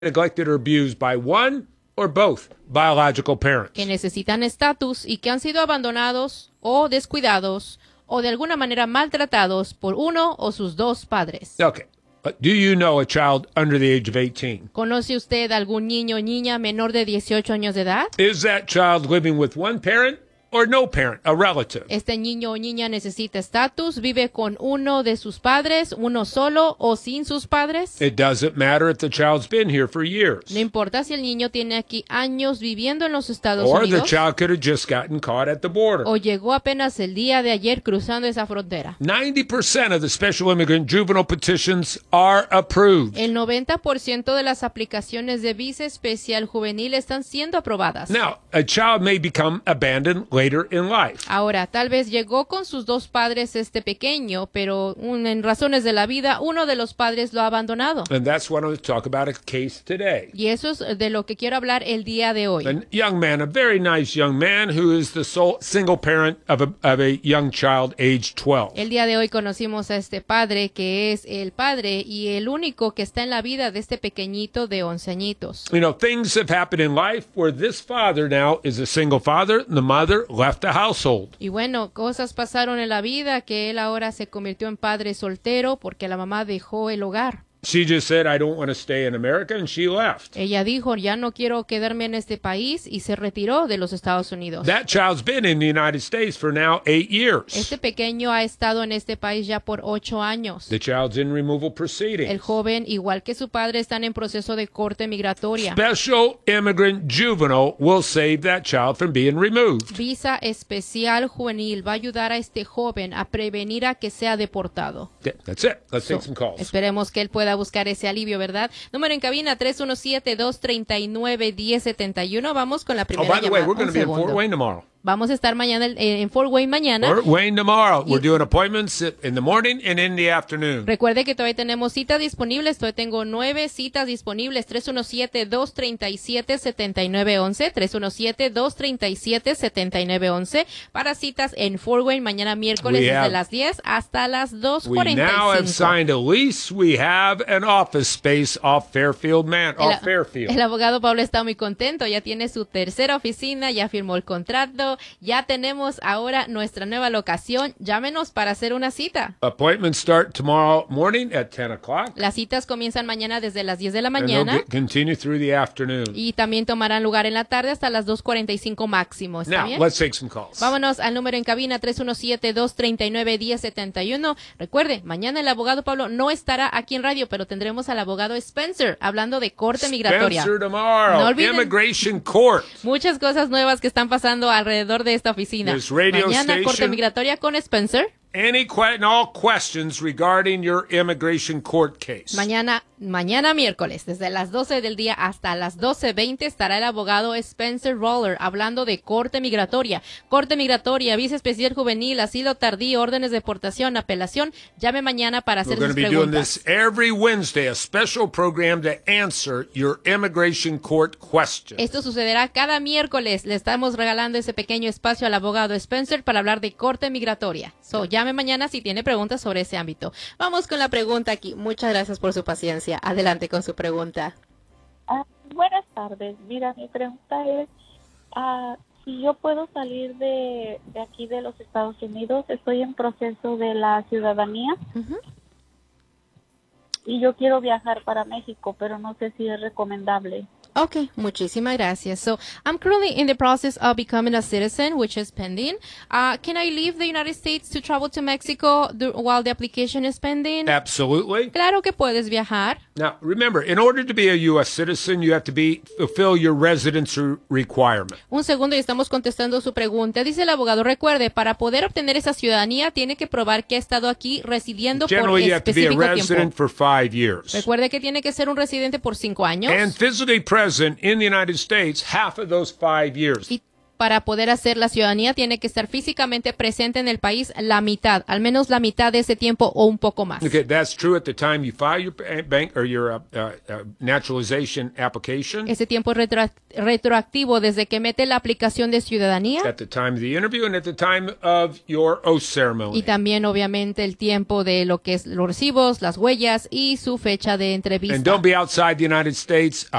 neglected or abused by one or both biological parents. Que necesitan estatus y que han sido abandonados o descuidados o de alguna manera maltratados por uno o sus dos padres. Okay. Do you know a child under the age of 18? ¿Conoce usted algún niño o niña menor de 18 años de edad? Is that child living with one parent or no parent, a relative? Este niño o niña necesita estatus, vive con uno de sus padres, uno solo o sin sus padres. It doesn't matter if the child's been here for years. No importa si el niño tiene aquí años viviendo en los Estados Or the Unidos child could have just gotten caught at the border. o llegó apenas el día de ayer cruzando esa frontera. 90% of the special immigrant juvenile petitions are approved. El 90% de las aplicaciones de visa especial juvenil están siendo aprobadas. Now, a child may become abandoned later in life. Ahora, tal vez llegó con sus dos padres este pequeño, pero en razones de la vida, uno de los padres lo ha abandonado. And that's what I'm going to talk about a case today. Y eso es de lo que quiero hablar el día de hoy. A young man, a very nice young man who is the sole single parent of a young child aged 12. El día de hoy conocimos a este padre que es el padre y el único que está en la vida de este pequeñito de 11 añitos. You know, things have happened in life where this father now is a single father, the mother left the household. Y bueno, cosas pasaron en la vida que él ahora se convirtió en padre soltero porque la mamá dejó el hogar. She just said, I don't want to stay in America, and she left. Ella dijo, ya no quiero quedarme en este país y se retiró de los Estados Unidos. That child's been in the United States for now 8 years. Este pequeño ha estado en este país ya por 8 años. The child's in removal El proceedings. joven, igual que su padre, están en proceso de corte migratoria. Special immigrant juvenile will save that child from being removed. Visa especial juvenil va a ayudar a este joven a prevenir a que sea deportado. Yeah, that's it. Let's take some calls. Esperemos que él pueda buscar ese alivio, ¿verdad? Número en cabina 317-239-1071. Vamos con la Oh, primera by the way, llamada. we're going to Un be in Fort segundo. Wayne tomorrow. Vamos a estar mañana en Fort Wayne mañana. Fort Wayne tomorrow. We're doing appointments in the morning and in the afternoon. Recuerde que todavía tenemos citas disponibles. Todavía tengo 9 citas disponibles. 317-237-7911. 317-237-7911. Para citas en Fort Wayne mañana miércoles desde las 10 hasta las We now have 2:45. signed a lease. We have an office space off Fairfield. El abogado Pablo está muy contento. Ya tiene su tercera oficina. Ya firmó el contrato. Ya tenemos ahora nuestra nueva locación. Llámenos para hacer una cita. Appointments start tomorrow morning at 10 o'clock. Las citas comienzan mañana desde las 10 de la And they'll mañana. continue through the afternoon. Y también tomarán lugar en la tarde hasta las 2:45 máximo. ¿Está Now, bien? let's take some calls. Vámonos al número en cabina 317-239-1071. Recuerde, mañana el abogado Pablo no estará aquí en radio, pero tendremos al abogado Spencer hablando de corte migratoria. Spencer tomorrow. No olviden- Immigration Court. Muchas cosas nuevas que están pasando alrededor de esta oficina. This radio Mañana corte station- migratoria con Spencer. All questions regarding your immigration court case. Mañana miércoles, desde las 12 del día hasta las 12:20 estará el abogado Spencer Roller hablando de corte migratoria, visa especial juvenil, asilo tardío, órdenes de deportación, apelación. Llame mañana para We're hacer going sus to be doing preguntas. this every Wednesday, a special program to answer your immigration court questions. Esto sucederá cada miércoles. Le estamos regalando ese pequeño espacio al abogado Spencer para hablar de corte migratoria. Llame mañana si tiene preguntas sobre ese ámbito. Vamos con la pregunta aquí. Muchas gracias por su paciencia. Adelante con su pregunta. Buenas tardes. Mira, mi pregunta es si yo puedo salir de aquí de los Estados Unidos. Estoy en proceso de la ciudadanía y yo quiero viajar para México, pero no sé si es recomendable. Okay, muchísimas gracias. So, I'm currently in the process of becoming a citizen, which is pending. Can I leave the United States to travel to Mexico while the application is pending? Absolutely. Claro que puedes viajar. Now, remember, in order to be a U.S. citizen, you have to fulfill your residency requirement. Un segundo y estamos contestando su pregunta. Dice el abogado, recuerde, para poder obtener esa ciudadanía, tiene que probar que ha estado aquí residiendo por Generally, you have to be a específico resident tiempo. for 5 years. Recuerde que tiene que ser un residente por 5 años. And physically present in the United States half of those 5 years. Y para poder hacer la ciudadanía tiene que estar físicamente presente en el país la mitad, al menos la mitad de ese tiempo o un poco más. Okay, that's true at the time you file your bank or your naturalization application. Ese tiempo es retroactivo desde que mete la aplicación de ciudadanía At the time of the interview and at the time of your oath ceremony. y también obviamente el tiempo de lo que es los recibos, las huellas y su fecha de And entrevista. don't be outside the United States